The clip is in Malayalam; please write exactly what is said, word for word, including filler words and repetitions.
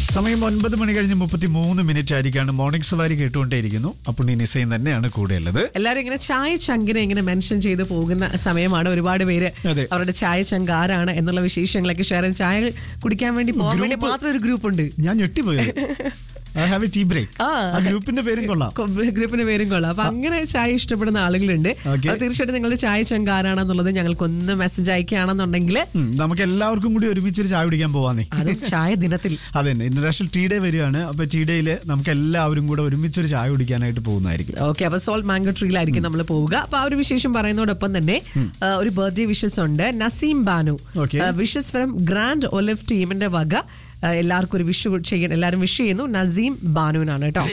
സമയം ഒൻപത് മണി കഴിഞ്ഞ് മുപ്പത്തി മൂന്ന് മിനിറ്റ് ആയിരിക്കാണ്. മോർണിംഗ് സവാരി കേട്ടുകൊണ്ടേയിരിക്കുന്നു. അപ്പോൾ ഈ നിസയും തന്നെയാണ് കൂടെയുള്ളത്. എല്ലാവരും ഇങ്ങനെ ചായ ചങ്കിനെ ഇങ്ങനെ മെൻഷൻ ചെയ്ത് പോകുന്ന സമയമാണ്. ഒരുപാട് പേര് അവരുടെ ചായ ചങ്ക് ആരാണ് എന്നുള്ള വിശേഷങ്ങളൊക്കെ ഷെയർ ചെയ്ത് ചായ കുടിക്കാൻ വേണ്ടി പോകാൻ വേണ്ടി മാത്രം ഒരു ഗ്രൂപ്പ് ഉണ്ട്. ഞാൻ ഞെട്ടിപ്പോയി. I have a tea break. ആ ഗ്രൂപ്പിന്റെ പേരും കൊള്ളാം. ഗ്രൂപ്പിന്റെ പേരും കൊള്ളാം. അപ്പൊ അങ്ങനെ ചായ ഇഷ്ടപ്പെടുന്ന ആളുകളുണ്ട്. തീർച്ചയായിട്ടും നിങ്ങളുടെ ചായ ചങ്ക് ആരാണെന്നുള്ളത് ഞങ്ങൾക്കൊന്ന് മെസ്സേജ് അയക്കുകയാണെന്നുണ്ടെങ്കിൽ നമുക്ക് എല്ലാവർക്കും കൂടി ഒരുമിച്ചൊരു ചായ കുടിക്കാൻ പോവാന്നേ. അതും ചായ ദിനത്തിൽ. അതെ, ഇന്റർനാഷണൽ ടീ ഡേ വരികയാണ്. അപ്പൊ ടീ ഡേയില് നമുക്ക് എല്ലാവരും കൂടെ ഒരുമിച്ചൊരു ചായ കുടിക്കാനായിട്ട് പോകുന്നതായിരിക്കും. ഓക്കെ, അപ്പൊ സോൾട്ട് മാംഗോ ട്രീയിലായിരിക്കും നമ്മൾ പോവുക. അപ്പൊ ആ ഒരു വിശേഷം പറയുന്നതോടൊപ്പം തന്നെ ഒരു ബർത്ത്ഡേ വിഷസ് ഉണ്ട്. Naseem Banu wishes from grand olive ടീമിന്റെ വക എല്ലാവർക്കും ഒരു വിഷ് ചെയ്യാൻ എല്ലാവരും വിഷ് ചെയ്യുന്നു. നസീം ബാനുവിനാണ് കേട്ടോ.